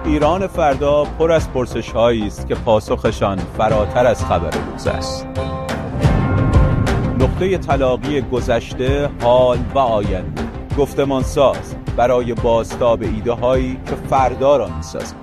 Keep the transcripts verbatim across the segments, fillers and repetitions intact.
ایران فردا پر از پرسش‌هایی است که پاسخشان فراتر از خبر روز است. نقطه تلاقی گذشته، حال و آینده، گفتمانساز برای بازتاب ایده‌هایی که فردا را می‌سازند.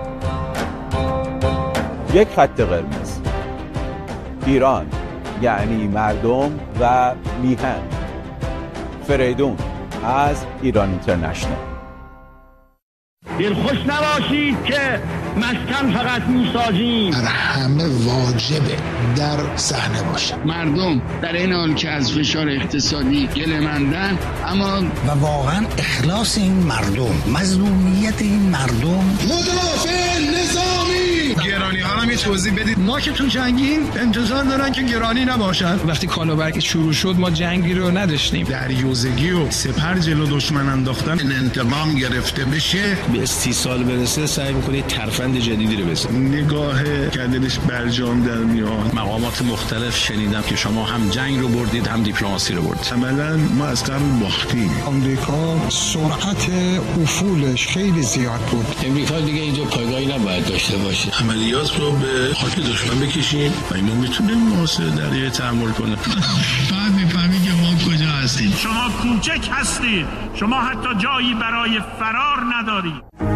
یک خط قرمز: ایران یعنی مردم و میهن. فریدون از ایران اینترنشنال. دلخوش نباشید که مسکن فقط میسازیم، در همه واجبه در صحنه باشه. مردم در این حال که از فشار اقتصادی گله‌مندن، اما و واقعا اخلاص این مردم، مظلومیت این مردم، مدافع نظامی. گرانی ها رو می توضیح بدید. ما که تو جنگیم انتظار دارن که گرانی نباشن. وقتی کالابرگ شروع شد ما جنگی رو نداشتیم. دریوزگی و سپر جلو دشمن انداختن، انتقام گرفته بشه، به سی سال برسه سعی میکنه ترفند جدیدی رو بزنه. نگاه کردنش برجام در میاد. مقامات مختلف شنیدم که شما هم جنگ رو بردید هم دیپلماسی رو بردید. عملاً ما از قبل باختیم. آمریکا سرعت افولش خیلی زیاد بود. امریکا دیگه اینجا پایگاهی نباید داشته باشه. عملیات رو به خاک دشمن بکشیم و ما میتونیم محاصره دریایی تحمل کنیم. بعد میفهمی که ما کجا هستیم. شما کوچک هستید، شما حتی جایی برای فرار ندارید.